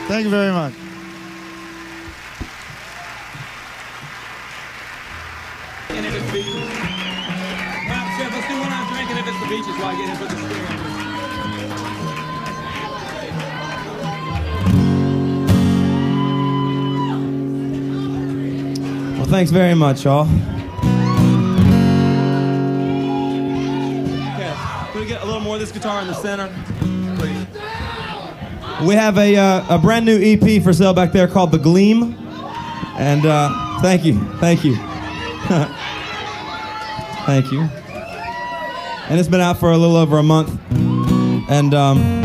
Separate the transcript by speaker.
Speaker 1: Thank you very much.
Speaker 2: And if it's beaches. Chef, let's do one on drinking if it's the beaches while I get in for the screen.
Speaker 3: Well, thanks very much, y'all.
Speaker 2: Okay, can we get a little more of this guitar in the center? Please.
Speaker 3: We have a brand new EP for sale back there called The Gleam. And thank you. Thank you. Thank you. And it's been out for a little over a month. And